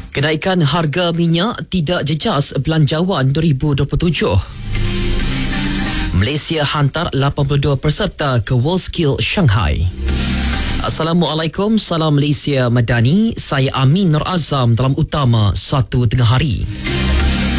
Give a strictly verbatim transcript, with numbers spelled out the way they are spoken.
Kenaikan harga minyak tidak jejas belanjawan dua ribu dua puluh tujuh. Malaysia hantar lapan puluh dua peserta ke WorldSkill Shanghai. Assalamualaikum, salam Malaysia Madani. Saya Amin Nur Azam dalam Utama Satu Tengah Hari.